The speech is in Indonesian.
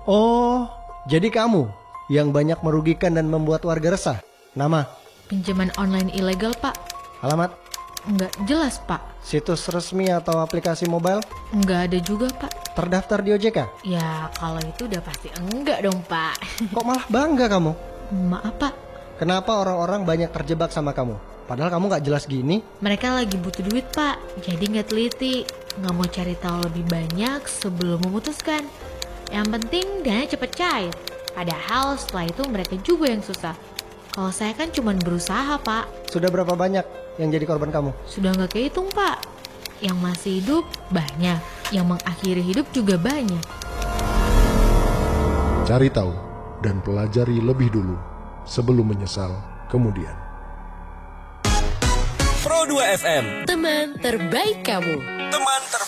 Oh, jadi kamu yang banyak merugikan dan membuat warga resah. Nama? Pinjaman online ilegal, Pak. Alamat? Nggak jelas, Pak. Situs resmi atau aplikasi mobile? Nggak ada juga, Pak. Terdaftar di OJK? Ya, kalau itu udah pasti enggak dong, Pak. Kok malah bangga kamu? Maaf, Pak. Kenapa orang-orang banyak terjebak sama kamu? Padahal kamu gak jelas gini. Mereka lagi butuh duit, Pak. Jadi nggak teliti. Nggak mau cari tahu lebih banyak sebelum memutuskan. Yang penting dana cepet cair. Padahal setelah itu mereka juga yang susah. Kalau saya kan cuma berusaha, Pak. Sudah berapa banyak yang jadi korban kamu? Sudah nggak kehitung, Pak. Yang masih hidup banyak. Yang mengakhiri hidup juga banyak. Cari tahu dan pelajari lebih dulu sebelum menyesal kemudian. Pro 2 FM, Teman terbaik kamu. teman